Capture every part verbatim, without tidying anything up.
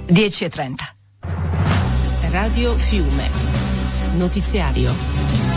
dieci e trenta. Radio Fiume. Notiziario.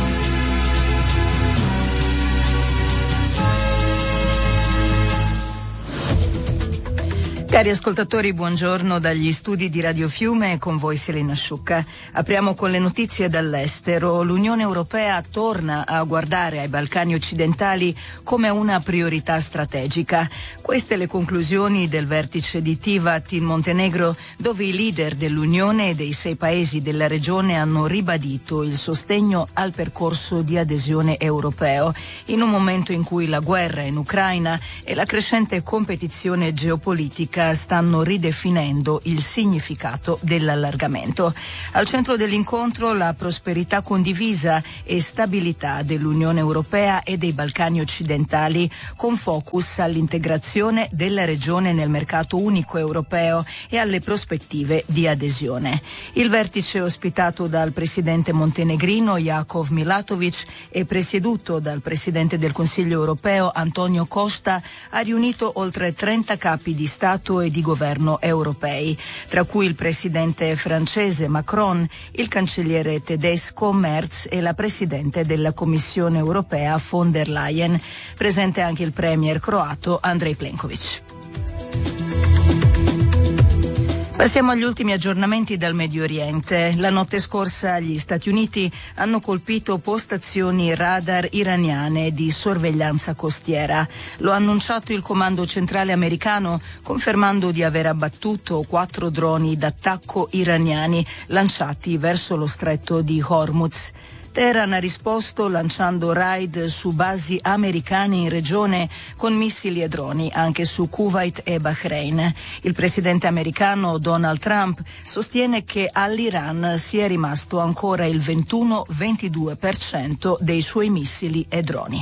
Cari ascoltatori, buongiorno dagli studi di Radio Fiume, con voi Selena Sciucca. Apriamo con le notizie dall'estero. L'Unione Europea torna a guardare ai Balcani occidentali come una priorità strategica. Queste le conclusioni del vertice di Tivat in Montenegro, dove i leader dell'Unione e dei sei paesi della regione hanno ribadito il sostegno al percorso di adesione europeo, in un momento in cui la guerra in Ucraina e la crescente competizione geopolitica stanno ridefinendo il significato dell'allargamento. Al centro dell'incontro la prosperità condivisa e stabilità dell'Unione Europea e dei Balcani occidentali, con focus all'integrazione della regione nel mercato unico europeo e alle prospettive di adesione. Il vertice, ospitato dal presidente montenegrino Jakov Milatovic e presieduto dal presidente del Consiglio europeo Antonio Costa, ha riunito oltre trenta capi di Stato e di governo europei, tra cui il presidente francese Macron, il cancelliere tedesco Merz e la presidente della Commissione europea von der Leyen. Presente anche il premier croato Andrej Plenković. Passiamo agli ultimi aggiornamenti dal Medio Oriente. La notte scorsa gli Stati Uniti hanno colpito postazioni radar iraniane di sorveglianza costiera. Lo ha annunciato il comando centrale americano, confermando di aver abbattuto quattro droni d'attacco iraniani lanciati verso lo stretto di Hormuz. Teheran ha risposto lanciando raid su basi americane in regione con missili e droni anche su Kuwait e Bahrain. Il presidente americano Donald Trump sostiene che all'Iran sia rimasto ancora il ventuno ventidue per cento dei suoi missili e droni.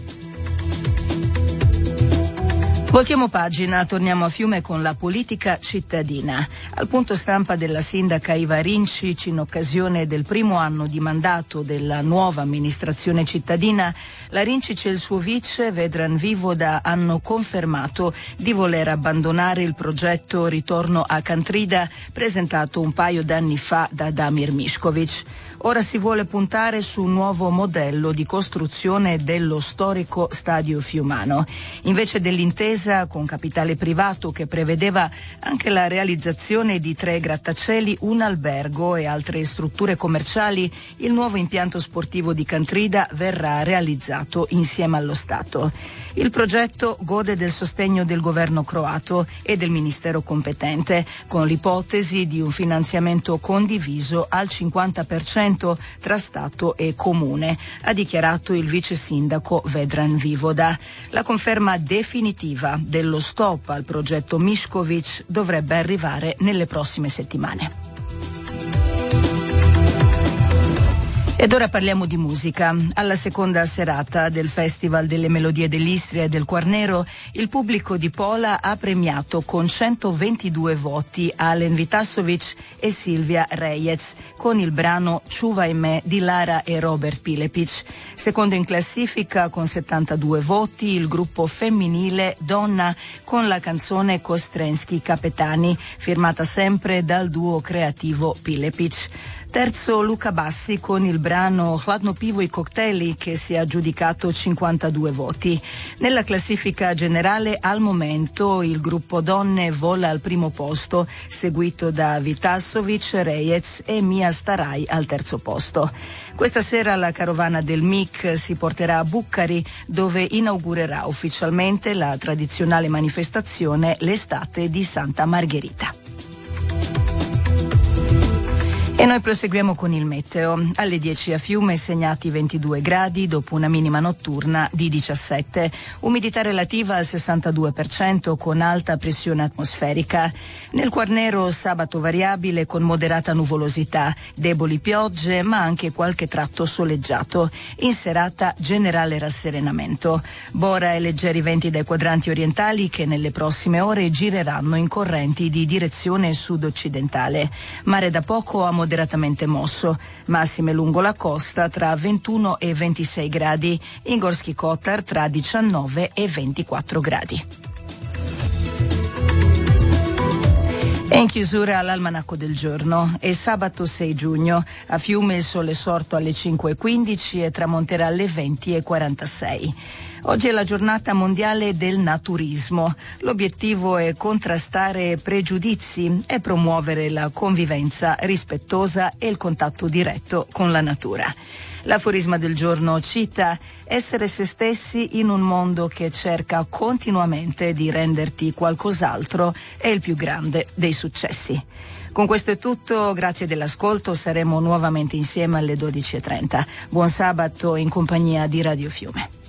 Voltiamo pagina, torniamo a Fiume con la politica cittadina. Al punto stampa della sindaca Iva Rincic, in occasione del primo anno di mandato della nuova amministrazione cittadina, la Rincic e il suo vice Vedran Vivoda hanno confermato di voler abbandonare il progetto Ritorno a Kantrida, presentato un paio d'anni fa da Damir Mišković. Ora si vuole puntare su un nuovo modello di costruzione dello storico stadio fiumano. Invece dell'intesa con capitale privato che prevedeva anche la realizzazione di tre grattacieli, un albergo e altre strutture commerciali, il nuovo impianto sportivo di Kantrida verrà realizzato insieme allo Stato. Il progetto gode del sostegno del governo croato e del ministero competente, con l'ipotesi di un finanziamento condiviso al cinquanta per cento tra Stato e Comune, ha dichiarato il vice sindaco Vedran Vivoda. La conferma definitiva dello stop al progetto Mišković dovrebbe arrivare nelle prossime settimane. Ed ora parliamo di musica. Alla seconda serata del Festival delle Melodie dell'Istria e del Quarnero, il pubblico di Pola ha premiato con centoventidue voti Alen Vitasović e Silvia Rejec con il brano Čuvaj me di Lara e Robert Pilepić. Secondo in classifica con settantadue voti il gruppo femminile Donna con la canzone Kostrenski Kapetani, firmata sempre dal duo creativo Pilepić. Terzo Luca Bassi con il brano Hladno pivo i cocktaili, che si è aggiudicato cinquantadue voti. Nella classifica generale al momento il gruppo Donne vola al primo posto, seguito da Vitasović, Rejec e Mia Starai al terzo posto. Questa sera la carovana del M I C si porterà a Bucari, dove inaugurerà ufficialmente la tradizionale manifestazione L'estate di Santa Margherita. E noi proseguiamo con il meteo. Alle dieci a Fiume segnati ventidue gradi dopo una minima notturna di diciassette. Umidità relativa al sessantadue per cento con alta pressione atmosferica. Nel Quarnero sabato variabile con moderata nuvolosità, deboli piogge ma anche qualche tratto soleggiato. In serata generale rasserenamento. Bora e leggeri venti dai quadranti orientali che nelle prossime ore gireranno in correnti di direzione sud-occidentale. Mare da poco a moderatamente mosso, massime lungo la costa tra ventuno e ventisei gradi, in Gorski Kotar tra diciannove e ventiquattro gradi. E in chiusura l'almanacco del giorno. È sabato sei giugno. A Fiume il sole è sorto alle cinque e quindici e tramonterà alle venti e quarantasei. Oggi è la giornata mondiale del naturismo. L'obiettivo è contrastare pregiudizi e promuovere la convivenza rispettosa e il contatto diretto con la natura. L'aforisma del giorno cita: essere se stessi in un mondo che cerca continuamente di renderti qualcos'altro è il più grande dei successi. Con questo è tutto, grazie dell'ascolto, saremo nuovamente insieme alle dodici e trenta. Buon sabato in compagnia di Radio Fiume.